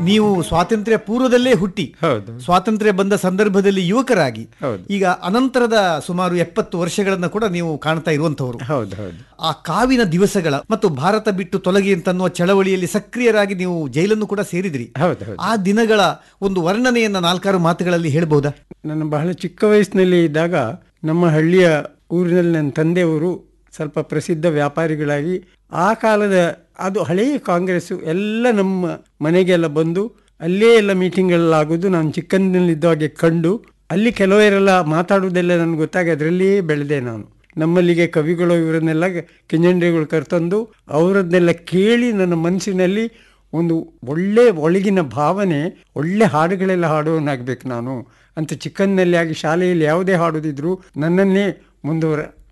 ನೀವು ಸ್ವಾತಂತ್ರ್ಯ ಪೂರ್ವದಲ್ಲೇ ಹುಟ್ಟಿ ಹೌದು. ಸ್ವಾತಂತ್ರ್ಯ ಬಂದ ಸಂದರ್ಭದಲ್ಲಿ ಯುವಕರಾಗಿ ಹೌದು. ಈಗ ಅನಂತರದ ಸುಮಾರು 70 ವರ್ಷಗಳನ್ನ ಕೂಡ ನೀವು ಕಾಣ್ತಾ ಇರುವಂತವರು. ಹೌದು ಹೌದು. ಆ ಕಾವಿನ ದಿವಸಗಳ ಮತ್ತು ಭಾರತ ಬಿಟ್ಟು ತೊಲಗಿ ಅಂತನ್ನುವ ಚಳವಳಿಯಲ್ಲಿ ಸಕ್ರಿಯರಾಗಿ ನೀವು ಜೈಲನ್ನು ಕೂಡ ಸೇರಿದ್ರಿ. ಹೌದು ಹೌದು. ಆ ದಿನಗಳ ಒಂದು ವರ್ಣನೆಯನ್ನ 4 ಮಾತುಗಳಲ್ಲಿ ಹೇಳ್ಬಹುದಾ? ನನ್ನ ಬಹಳ ಚಿಕ್ಕ ವಯಸ್ಸಿನಲ್ಲಿ ಇದ್ದಾಗ ನಮ್ಮ ಹಳ್ಳಿಯ ಊರಿನಲ್ಲಿ ನನ್ನ ತಂದೆಯವರು ಸ್ವಲ್ಪ ಪ್ರಸಿದ್ಧ ವ್ಯಾಪಾರಿಗಳಾಗಿ ಆ ಕಾಲದ ಅದು ಹಳೆಯ ಕಾಂಗ್ರೆಸ್ಸು ಎಲ್ಲ ನಮ್ಮ ಮನೆಗೆಲ್ಲ ಬಂದು ಅಲ್ಲೇ ಎಲ್ಲ ಮೀಟಿಂಗ್ಗಳಾಗೋದು ನಾನು ಚಿಕ್ಕಂದಿನಲ್ಲಿದ್ದಾಗೆ ಕಂಡು ಅಲ್ಲಿ ಕೆಲವರೆಲ್ಲ ಮಾತಾಡುವುದೆಲ್ಲ ನನಗೆ ಗೊತ್ತಾಗಿ ಅದರಲ್ಲಿಯೇ ಬೆಳೆದೆ ನಾನು. ನಮ್ಮಲ್ಲಿಗೆ ಕವಿಗಳು ಇವರನ್ನೆಲ್ಲ ಕಿಂಜಂಡ್ರಿಗಳು ಕರ್ತಂದು ಅವರನ್ನೆಲ್ಲ ಕೇಳಿ ನನ್ನ ಮನಸ್ಸಿನಲ್ಲಿ ಒಂದು ಒಳ್ಳೆ ಒಳಗಿನ ಭಾವನೆ, ಒಳ್ಳೆ ಹಾಡುಗಳೆಲ್ಲ ಹಾಡುವನಾಗಬೇಕು ನಾನು ಅಂತ ಚಿಕ್ಕಂದಿನಲ್ಲಿ ಆಗಿ ಶಾಲೆಯಲ್ಲಿ ಯಾವುದೇ ಹಾಡೋದಿದ್ರು ನನ್ನನ್ನೇ